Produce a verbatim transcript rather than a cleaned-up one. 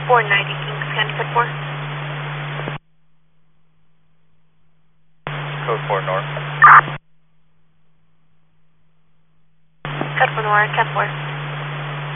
four ninety, Kings County, code four. Code four North. Code four North, code four.